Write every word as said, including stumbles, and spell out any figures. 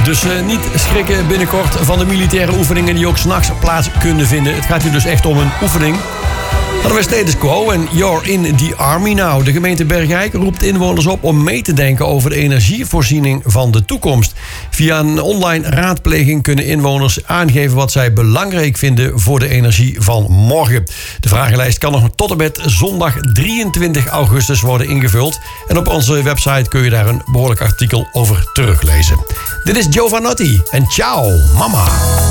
Dus uh, niet schrikken binnenkort van de militaire oefeningen die ook 's nachts plaats kunnen vinden. Het gaat hier dus echt om een oefening. Hadden we status quo en you're in the army now. De gemeente Bergijk roept inwoners op om mee te denken over de energievoorziening van de toekomst. Via een online raadpleging kunnen inwoners aangeven wat zij belangrijk vinden voor de energie van morgen. De vragenlijst kan nog tot en met zondag drieëntwintig augustus worden ingevuld. En op onze website kun je daar een behoorlijk artikel over teruglezen. Dit is Giovanotti en ciao mama.